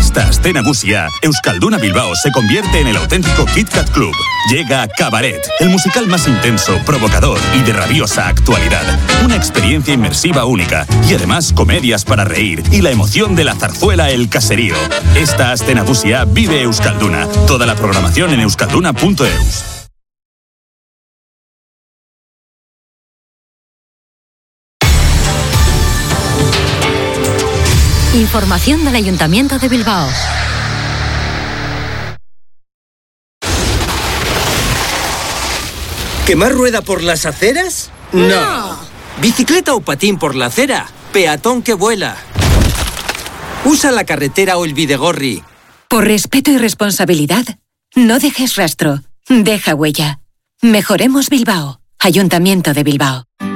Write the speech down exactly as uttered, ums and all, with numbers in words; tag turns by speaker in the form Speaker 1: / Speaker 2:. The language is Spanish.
Speaker 1: Esta Aste Nagusia, Euskalduna Bilbao se convierte en el auténtico Kit Kat Club. Llega Cabaret, el musical más intenso, provocador y de rabiosa actualidad. Una experiencia inmersiva única y además comedias para reír y la emoción de la zarzuela El Caserío. Esta Aste Nagusia vive Euskalduna. Toda la programación en euskalduna punto eus.
Speaker 2: Información del Ayuntamiento de Bilbao.
Speaker 3: ¿Quemar rueda por las aceras? No. no. ¿Bicicleta o patín por la acera? Peatón que vuela. Usa la carretera o el bidegorri.
Speaker 4: Por respeto y responsabilidad, no dejes rastro, deja huella. Mejoremos Bilbao. Ayuntamiento de Bilbao.